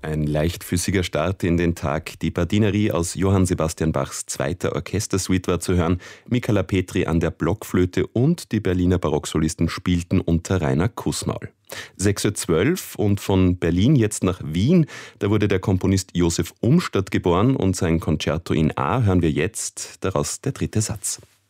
Ein leichtfüßiger Start in den Tag. Die Bardinerie aus Johann Sebastian Bachs zweiter Orchestersuite war zu hören. Michala Petri an der Blockflöte und die Berliner Barocksolisten spielten unter Rainer Kussmaul. 6:12 Uhr und von Berlin jetzt nach Wien. Da wurde der Komponist Josef Umstadt geboren und sein Concerto in A hören wir jetzt, daraus der dritte Satz.